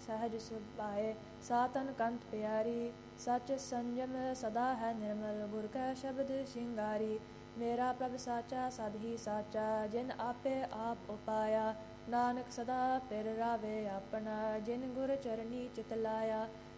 ਸਹਿਜ ਸੁਭਾਏ। ਸਾਤਨ ਕੰਠ ਪਿਆਰੀ ਸਚ ਸੰਜਮ ਸਦਾ ਹੈ ਨਿਰਮਲ। ਗੁਰ ਕੈ ਸ਼ਬਦ ਸ਼ਿੰਗਾਰੀ ਮੇਰਾ ਪ੍ਰਭ ਸਾਚਾ ਸਦ ਹੀ ਸਾਚਾ। ਜਿਨ ਆਪੇ ਆਪ ਉਪਾਇਆ ਨਾਨਕ ਸਦਾ ਫਿਰ ਰਾਵੇ ਆਪਣਾ। ਜਿਨ ਗੁਰ ਚਰਨੀ ਚਿਤ ਲਾਇਆ